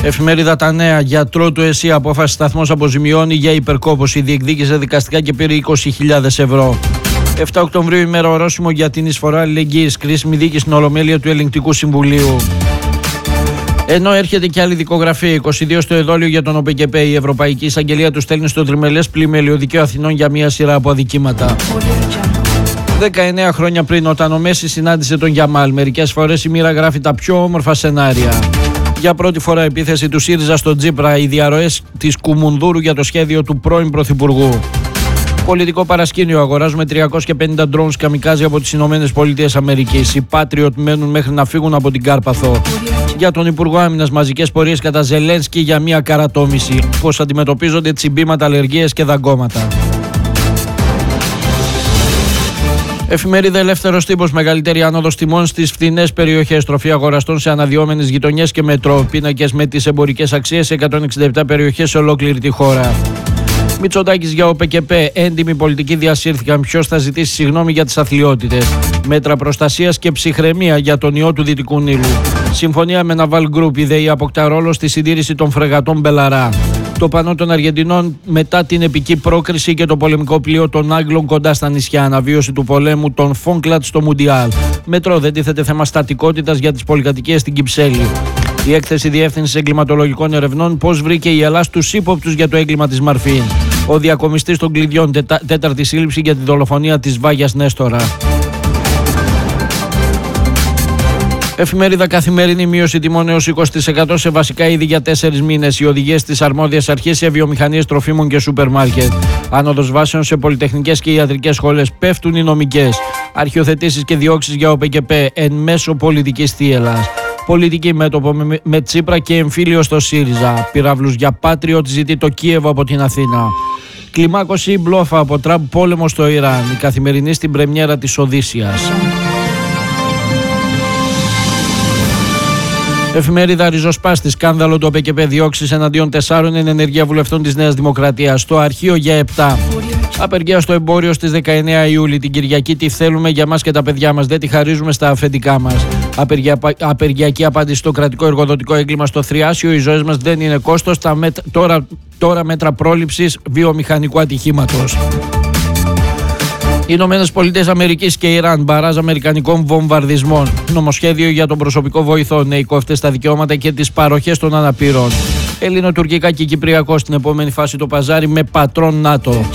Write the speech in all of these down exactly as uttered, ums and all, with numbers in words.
Εφημερίδα Τα Νέα. Γιατρό του ΕΣΥ απόφαση σταθμός αποζημιώνει για υπερκόπωση. Διεκδίκησε δικαστικά και πήρε είκοσι χιλιάδες ευρώ. εφτά Οκτωβρίου, ημέρα ορόσημο για την εισφορά αλληλεγγύης. Κρίσιμη δίκη στην Ολομέλεια του Ελεγκτικού Συμβουλίου. Ενώ έρχεται και άλλη δικογραφία, είκοσι δύο στο εδόλιο για τον ΟΠΕΚΕΠΕ. Η Ευρωπαϊκή Εισαγγελία του στέλνει στο τριμελές πλημμέλιο δικαίου Αθηνών για μια σειρά από αδικήματα. δεκαεννέα χρόνια πριν, όταν ο Μέση συνάντησε τον Γιαμάλ, μερικές φορές η μοίρα γράφει τα πιο όμορφα σενάρια. Για πρώτη φορά επίθεση του ΣΥΡΙΖΑ στον Τσίπρα, οι διαρροές της Κουμουνδούρου για το σχέδιο του πρώην Πρωθυπουργού. Πολιτικό παρασκήνιο, αγοράζουμε τριακόσια πενήντα drones καμικάζι από τις Ηνωμένες Πολιτείες Αμερικής. Οι Patriot μένουν μέχρι να φύγουν από την Κάρπαθο. Για τον Υπουργό Άμυνας, μαζικές πορείες κατά Ζελένσκι για μια καρατόμηση. Πώς αντιμετωπίζονται τσιμπήματα, αλλεργίες και δαγκώματα. Εφημερίδα Ελεύθερος Τύπος. Μεγαλύτερη άνοδος τιμών στις φθηνές περιοχές. Τροφή αγοραστών σε αναδυόμενες γειτονιές και μετρό. Πίνακες με τις εμπορικές αξίες σε εκατόν εξήντα επτά περιοχές σε ολόκληρη τη χώρα. Μητσοτάκης για ΟΠΕΚΕΠΕ. Έντιμοι πολιτικοί διασύρθηκαν. Ποιος θα ζητήσει συγγνώμη για τις αθλιότητες. Μέτρα προστασίας και ψυχραιμία για τον ιό του Δυτικού Νείλου. Συμφωνία με Naval Group. Η ΔΕΗ αποκτά ρόλο στη συντήρηση των φρεγατών Μπελαρά. Το πανό των Αργεντινών μετά την επική πρόκριση και το πολεμικό πλοίο των Άγγλων κοντά στα νησιά. Αναβίωση του πολέμου των Φόγκλαντ στο Μουντιάλ. Μετρό, δεν τίθεται θέμα στατικότητας για τις πολυκατοικίες στην Κυψέλη. Η έκθεση Διεύθυνσης Εγκληματολογικών Ερευνών. Πώς βρήκε η Ελλάδα τους ύποπτους για το έγκλημα της Μαρφίν. Ο διακομιστής των κλειδιών, τετά, τέταρτη σύλληψη για τη δολοφονία της Βάγιας Νέστορα. Εφημερίδα Καθημερινή. Μείωση τιμών έως είκοσι τοις εκατό σε βασικά είδη για τέσσερις μήνες. Οι οδηγίες της αρμόδιας αρχής σε βιομηχανίες τροφίμων και σούπερ μάρκετ. Άνοδος βάσεων σε πολυτεχνικές και ιατρικές σχολές. Πέφτουν οι νομικές. Αρχιοθετήσεις και διώξεις για ΟΠΕΚΕΠΕ εν μέσω πολιτικής θύελλας. Πολιτική μέτωπο με, με Τσίπρα και εμφύλιο στο ΣΥΡΙΖΑ. Πυράβλους για Patriot ζητεί το Κίεβο από την Αθήνα. Κλιμάκωση μπλόφα από Τραμπ, πόλεμο στο Ιράν. Η Καθημερινή στην πρεμιέρα της Οδύσσιας. Εφημερίδα Ριζοσπάστη. Σκάνδαλο του ΟΠΕΚΕΠΕ. Διώξεις εναντίον τεσσάρων εν ενεργεία βουλευτών της Νέας Δημοκρατίας. Στο αρχείο για επτά. Απεργία στο εμπόριο στις δεκαεννέα Ιούλη. Την Κυριακή τι θέλουμε για μας και τα παιδιά μας. Δεν τη χαρίζουμε στα αφεντικά μας. Απεργια... Απεργιακή απάντηση στο κρατικό εργοδοτικό έγκλημα στο Θριάσιο. Οι ζωές μας δεν είναι κόστος. Τα μετ... τώρα... τώρα μέτρα πρόληψης βιομηχανικού ατυχήματος. Ηνωμένες Πολιτείες Αμερικής και Ιράν. Μπαράζ αμερικανικών βομβαρδισμών. Νομοσχέδιο για τον προσωπικό βοηθό. Νέοι κόφτες στα δικαιώματα και τις παροχές των αναπήρων. Ελληνοτουρκικά και Κυπριακό στην επόμενη φάση το παζάρι με πατρόν ΝΑΤΟ.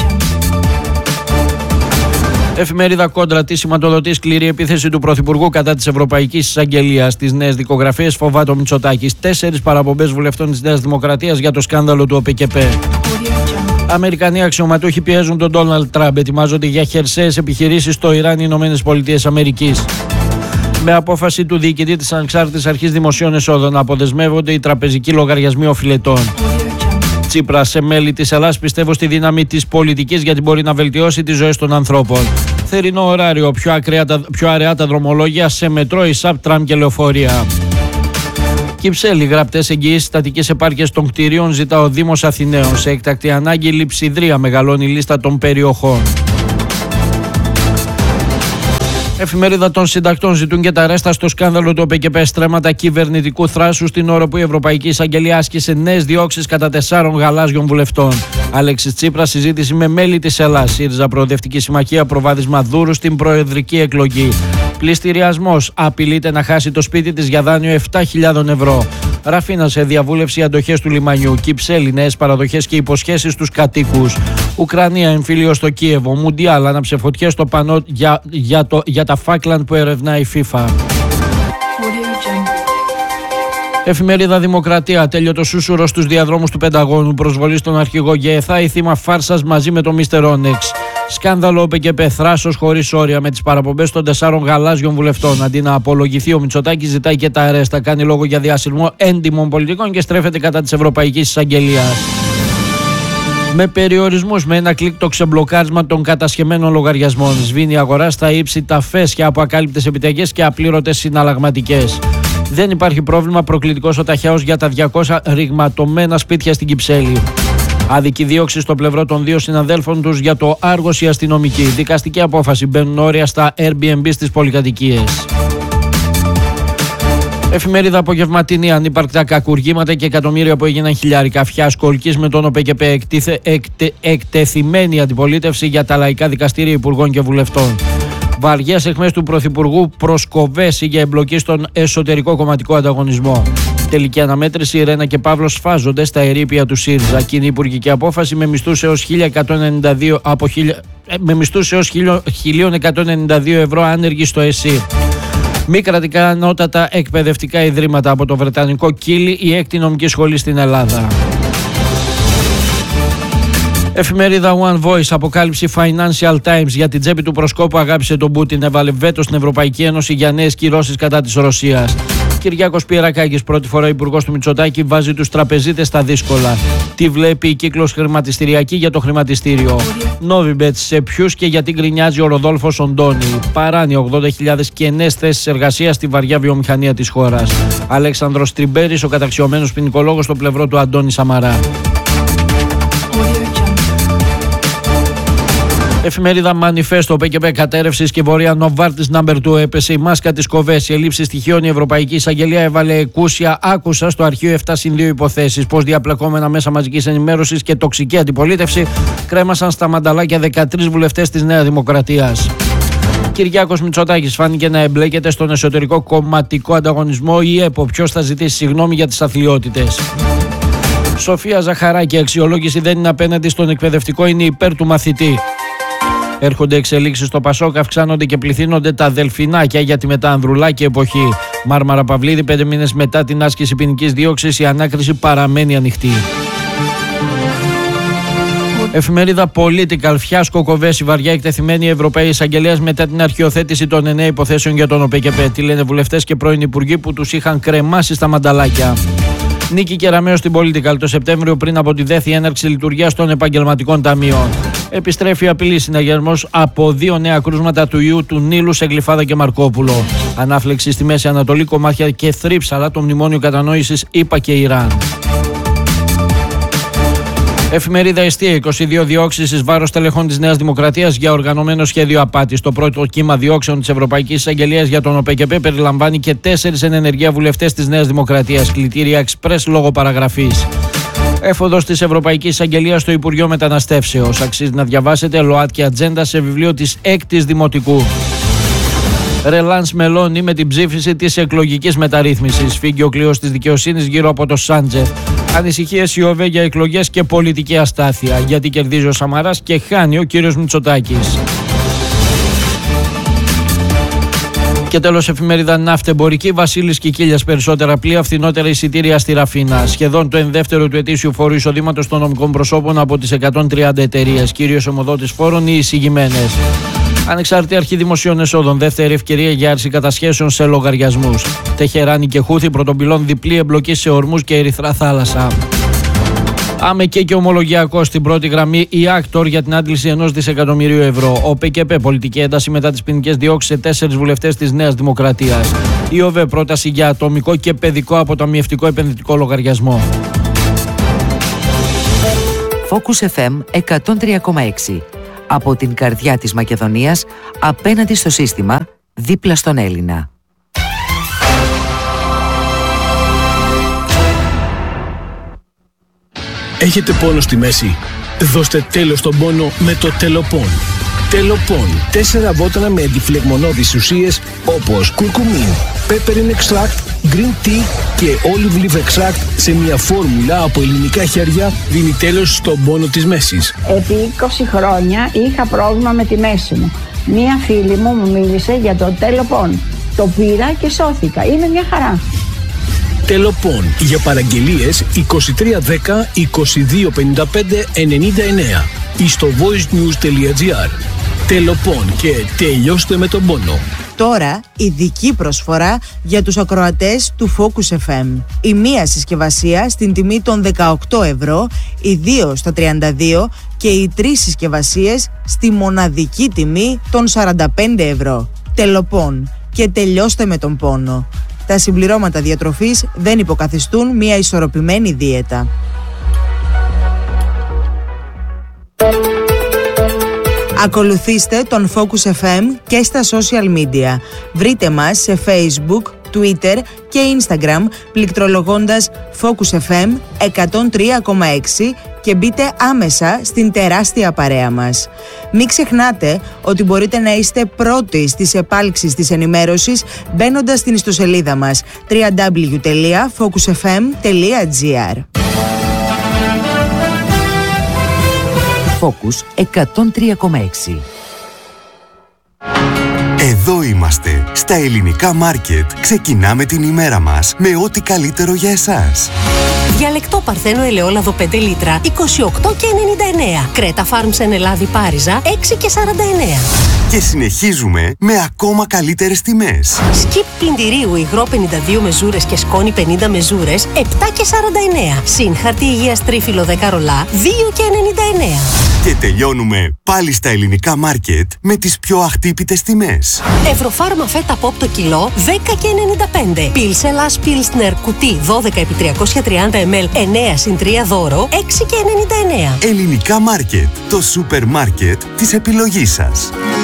Εφημερίδα Κόντρα. Τι σηματοδοτεί σκληρή επίθεση του Πρωθυπουργού κατά της Ευρωπαϊκής Εισαγγελίας. Στις νέες δικογραφίες φοβάται ο Μητσοτάκης. Τέσσερις παραπομπές βουλευτών της Νέας Δημοκρατίας για το σκάνδαλο του ΟΠΕΚΕΠΕ. Αμερικανοί αξιωματούχοι πιέζουν τον Ντόναλντ Τραμπ. Ετοιμάζονται για χερσαίες επιχειρήσεις στο Ιράν οι Ηνωμένες Πολιτείες Αμερικής. Με απόφαση του διοικητή της Ανεξάρτητης Αρχής Δημοσίων Εσόδων αποδεσμεύονται οι τραπεζικοί λογαριασμοί οφειλετών. Τσίπρα. Σε μέλη της Ελλάδας πιστεύω στη δύναμη της πολιτικής γιατί μπορεί να βελτιώσει τις ζωές των ανθρώπων. Θερινό ωράριο. Πιο, ακραία, πιο αραιά τα δρομολόγια σε μετρό, ΙΣΑΠ, τραμ και λεωφορεία. Κυψέλη. Γραπτές εγγυήσεις στατικής επάρκειας των κτηρίων ζητά ο Δήμος Αθηναίων. Σε έκτακτη ανάγκη Λειψιδρία. Μεγαλώνει η λίστα των περιοχών. Εφημερίδα των Συντακτών. Ζητούν και τα ρέστα στο σκάνδαλο του ΟΠΕΚΕΠΕ. Στρέμματα κυβερνητικού θράσου στην ώρα που η Ευρωπαϊκή Εισαγγελία άσκησε νέες διώξεις κατά τεσσάρων γαλάζιων βουλευτών. Αλέξης Τσίπρας. Συζήτηση με μέλη της Ελλάδας. ΣΥΡΙΖΑ Προοδευτική Συμμαχία. Προβάδισμα δούρου στην προεδρική εκλογή. Πληστηριασμός. Απειλείται να χάσει το σπίτι της για δάνειο επτά χιλιάδες ευρώ. Ραφίνα σε διαβούλευση αντοχές του λιμανιού. Κυψέλη. Νέες παραδοχές και υποσχέσεις στους κατοίκους. Ουκρανία. Εμφύλιο στο Κίεβο. Μουντιάλ. Άναψε φωτιές στο πανό για, για, το, για τα Φάκλαντ που ερευνά η FIFA. Εφημερίδα Δημοκρατία. Τέλειο σούσουρο στους διαδρόμους του Πενταγώνου. Προσβολή στον αρχηγό ΓΕΘΑ. Η θύμα φάρσας μαζί με το Μίστερ Όνεξ. Σκάνδαλο ΟΠΕΚΕΠΕ. Θράσος χωρίς όρια με τις παραπομπές των τεσσάρων γαλάζιων βουλευτών. Αντί να απολογηθεί, ο Μητσοτάκης ζητάει και τα αρέστα. Κάνει λόγο για διασυρμό έντιμων πολιτικών και στρέφεται κατά της Ευρωπαϊκής Εισαγγελίας. Με περιορισμούς, με ένα κλικ το ξεμπλοκάρισμα των κατασχεμένων λογαριασμών. Σβήνει η αγορά στα ύψη τα φέσια από ακάλυπτες επιταγές και απλήρωτες συναλλαγματικές. Δεν υπάρχει πρόβλημα. Προκλητικός ο ταχαίος για τα διακόσια ρηγματωμένα σπίτια στην Κυψέλη. Άδικη δίωξη στο πλευρό των δύο συναδέλφων τους για το Άργος οι αστυνομικοί. Δικαστική απόφαση. Μπαίνουν όρια στα Airbnb στις πολυκατοικίες. Εφημερίδα Απογευματινή. Ανύπαρκτα κακουργήματα και εκατομμύρια που έγιναν χιλιάρικα. Φιάσκο Ολκής με τον ΟΠΕΚΕΠΕ. Εκτίθε, εκτε, εκτεθειμένη αντιπολίτευση για τα λαϊκά δικαστήρια υπουργών και βουλευτών. Βαριές αιχμές του Πρωθυπουργού προσκοβέσει για εμπλοκή στον εσωτερικό κομματικό ανταγωνισμό. Τελική αναμέτρηση, η Ρένα και Παύλος σφάζονται στα ερείπια του ΣΥΡΙΖΑ. Κοινή υπουργική απόφαση με μισθούς έως χίλια εκατόν ενενήντα δύο, από χίλια, με μισθούς έως χίλια εκατόν ενενήντα δύο ευρώ άνεργοι στο ΕΣΥ. Μη κρατικά ανώτατα εκπαιδευτικά ιδρύματα από το Βρετανικό Κίλι, η έκτη νομική σχολή στην Ελλάδα. Εφημερίδα One Voice. Αποκάλυψη Financial Times για την τσέπη του προσκόπου. Αγάπησε τον Πούτιν. Έβαλε βέτο στην Ευρωπαϊκή Ένωση για νέες κυρώσεις κατά της Ρωσίας. Κυριάκος Πιερακάκης, πρώτη φορά υπουργός του Μητσοτάκη, βάζει τους τραπεζίτες στα δύσκολα. Τι βλέπει η κύκλος χρηματιστηριακή για το χρηματιστήριο. Novibet, σε ποιους και γιατί γκρινιάζει ο Ροδόλφος Οντώνη. Παράνει ογδόντα χιλιάδες κενές θέσεις εργασίας στη βαριά βιομηχανία της χώρας. Αλέξανδρος Τριμπέρης, ο καταξιωμένος ποινικολόγος στο πλευρό του Αντώνη Σαμαρά. Εφημερίδα Μανιφέστο. ΟΠΕΚΕΠΕ κατέρευσης και βορεία Νοβάρτης νάμπερ δύο. Έπεσε η μάσκα της Κοβές. Η ελλείψη στοιχείων. Η Ευρωπαϊκή Εισαγγελία έβαλε εκούσια άκουσα στο αρχείο επτά συν δύο υποθέσεις. Πώς διαπλεκόμενα μέσα μαζικής ενημέρωσης και τοξική αντιπολίτευση κρέμασαν στα μανταλάκια δεκατρείς βουλευτές της Νέας Δημοκρατίας. Κυριάκος Μητσοτάκης φάνηκε να εμπλέκεται στον εσωτερικό κομματικό ανταγωνισμό. Η ΕΠΟ. Ποιος θα ζητήσει συγγνώμη για τις αθλιότητες. Σοφία Ζαχαράκη. Η αξιολόγηση δεν είναι απέναντι στον εκπαιδευτικό, είναι υπέρ του μαθητή. Έρχονται εξελίξεις στο Πασόκ, αυξάνονται και πληθύνονται τα δελφινάκια για τη μεταανδρουλάκη εποχή. Μάρμαρα Παυλίδη, πέντε μήνες μετά την άσκηση ποινικής δίωξης, η ανάκριση παραμένει ανοιχτή. Εφημερίδα Political. Φιάσκο Κοβές, η βαριά εκτεθειμένη Ευρωπαίοι Εισαγγελίας μετά την αρχιοθέτηση των εννέα υποθέσεων για τον ΟΠΕΚΕΠΕ. Τι λένε βουλευτές και πρώην υπουργοί που τους είχαν κρεμάσει στα μανταλάκια. Νίκη Κεραμέο στην Political. Το Σεπτέμβριο, πριν από τη δέθη έναρξη λειτουργίας των επαγγελματικών ταμείων. Επιστρέφει απειλή συναγερμός από δύο νέα κρούσματα του ιού του Νείλου σε Γλυφάδα και Μαρκόπουλο. Ανάφλεξη στη Μέση Ανατολή, κομμάτια και θρύψαλα το μνημόνιο κατανόησης ΗΠΑ και Ιράν. Εφημερίδα Εστία. είκοσι δύο διώξεις εις βάρος τελεχών της Νέας Δημοκρατίας για οργανωμένο σχέδιο απάτης. Το πρώτο κύμα διώξεων της Ευρωπαϊκής Εισαγγελίας για τον ΟΠΕΚΕΠΕ περιλαμβάνει και τέσσερις εν ενεργεία βουλευτές της Νέας Δημοκρατίας. Κλητήρια εξπρές λόγω παραγραφής. Έφοδος της Ευρωπαϊκής Εισαγγελίας στο Υπουργείο Μεταναστεύσεως. Αξίζει να διαβάσετε ΛΟΑΤΚΙ ατζέντα σε βιβλίο της έκτης Δημοτικού. Ρελάνς Μελώνη με την ψήφιση της εκλογικής μεταρρύθμισης. Φύγει ο κλείος της δικαιοσύνης γύρω από το Σάντζεφ. Ανησυχίες η ΟΒΕ για εκλογές και πολιτική αστάθεια. Γιατί κερδίζει ο Σαμαράς και χάνει ο κύριος Μητσοτάκης. Και τέλος, εφημερίδα Ναυτεμπορική. Βασίλης Κικίλιας. Περισσότερα πλοία, φθηνότερα εισιτήρια στη Ραφίνα. Σχεδόν το ενδεύτερο του ετήσιου φόρου εισοδήματος των νομικών προσώπων από τις εκατόν τριάντα εταιρείες. Κύριος ομοδότης φόρων οι εισηγημένες. Ανεξάρτητη αρχή δημοσίων εσόδων. Δεύτερη ευκαιρία για άρση κατασχέσεων σε λογαριασμούς. Τεχεράνη και Χούθη πρωτοπυλών διπλή εμπλοκή σε ορμούς και Ερυθρά θάλασσα. Άμεκε και ομολογιακό στην πρώτη γραμμή η Άκτορ για την άντληση ενός δισεκατομμυρίου ευρώ. Ο ΠΚΠ πολιτική ένταση μετά τις ποινικές διώξεις σε τέσσερις βουλευτές της Νέας Δημοκρατίας. Η ΟΒΕ πρόταση για ατομικό και παιδικό αποταμιευτικό επενδυτικό λογαριασμό. Focus εφ εμ εκατόν τρία κόμμα έξι. Από την καρδιά της Μακεδονίας, απέναντι στο σύστημα, δίπλα στον Έλληνα. Έχετε πόνο στη μέση? Δώστε τέλος στον πόνο με το Τελοπών. Τελοπών. Τέσσερα βότανα με αντιφλεγμονώδεις ουσίες όπως κουρκουμίν, pepperine extract, green tea και olive leaf extract σε μια φόρμουλα από ελληνικά χέρια δίνει τέλος στον πόνο της μέσης. Επί είκοσι χρόνια είχα πρόβλημα με τη μέση μου. Μία φίλη μου μου μίλησε για το Τελοπών. Το πήρα και σώθηκα. Είναι μια χαρά. Τελοπών. Για παραγγελίες είκοσι τρία δέκα είκοσι δύο πενήντα πέντε ενενήντα εννέα ή στο voicenews.gr. Τελοπών και τελειώστε με τον πόνο. Τώρα ειδική προσφορά για τους ακροατές του Focus εφ εμ. Η μία συσκευασία στην τιμή των δεκαοκτώ ευρώ, οι δύο στα τριάντα δύο και οι τρεις συσκευασίες στη μοναδική τιμή των σαράντα πέντε ευρώ. Τελοπών και τελειώστε με τον πόνο. Τα συμπληρώματα διατροφής δεν υποκαθιστούν μια ισορροπημένη δίαιτα. Ακολουθήστε τον Focus εφ εμ και στα social media. Βρείτε μας σε Facebook, Twitter και Instagram πληκτρολογώντας Focus εφ εμ εκατόν τρία κόμμα έξι και μπείτε άμεσα στην τεράστια παρέα μας. Μην ξεχνάτε ότι μπορείτε να είστε πρώτοι στις επάλξεις της ενημέρωσης μπαίνοντας στην ιστοσελίδα μας double-u double-u double-u τελεία focus f m τελεία g r. Focus εκατόν τρία κόμμα έξι. Εδώ είμαστε, στα ελληνικά μάρκετ. Ξεκινάμε την ημέρα μας με ό,τι καλύτερο για εσάς. Διαλεκτό Παρθένο ελαιόλαδο πέντε λίτρα, είκοσι οκτώ και ενενήντα εννέα. Κρέτα Farms εν Ελλάδη Πάριζα, έξι και σαράντα εννέα. Και συνεχίζουμε με ακόμα καλύτερες τιμές. Σκιπ πλυντηρίου υγρό πενήντα δύο μεζούρες και σκόνη πενήντα μεζούρες, επτά και σαράντα εννέα. Συν χαρτί υγείας τρίφυλλο δέκα ρολά, δύο και ενενήντα εννέα. Και τελειώνουμε πάλι στα ελληνικά μάρκετ με τις πιο αχτύπητες τιμές. Ευρωφάρμα φέτα πόπ το κιλό, δέκα και ενενήντα πέντε. Πίλσελας Πίλσνερ κουτί δώδεκα επί τριακόσια τριάντα μιλιλίτρα, εννέα συν τρία δώρο, έξι και ενενήντα εννέα. Ελληνικά μάρκετ, το σούπερ μάρκετ της επιλογής σας.